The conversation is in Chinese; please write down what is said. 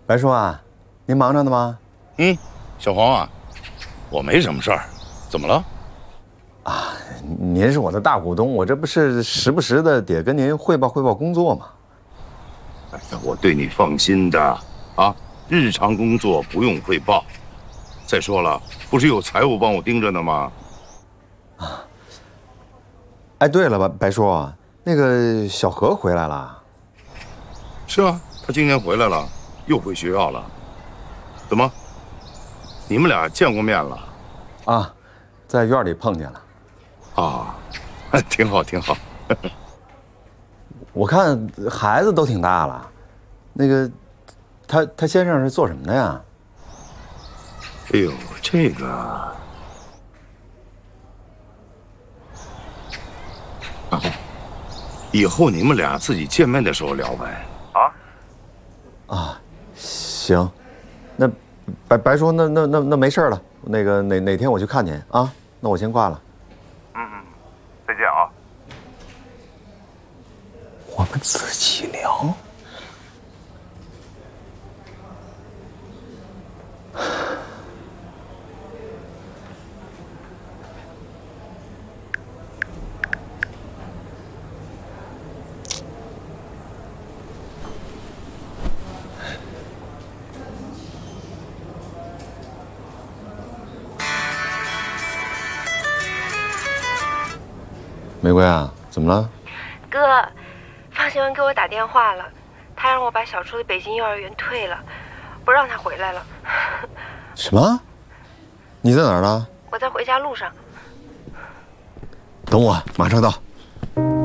白叔啊，您忙着呢吗？ 小黄啊，我没什么事儿，怎么了？ 啊，您是我的大股东，我这不是时不时的得跟您汇报汇报工作吗？ 哎呀，我对你放心的啊，日常工作不用汇报。再说了，不是有财务帮我盯着呢吗？ 哎，对了，白叔，那个小何回来了。 是啊，他今年回来了，又回学校了。怎么？你们俩见过面了？ 啊，在院里碰见了。 啊，挺好，挺好。 我看孩子都挺大了，那个，他先生是做什么的呀？ 哎呦，这个，以后你们俩自己见面的时候聊呗。 啊，行，那白叔，那没事了，那个哪天我去看您啊？那我先挂了。 再见啊。 我们自己聊。玫瑰啊，怎么了？ 哥，方新文给我打电话了，他让我把小初的北京幼儿园退了，不让他回来了。 什么？你在哪儿呢？ 我在回家路上。 等我，马上到。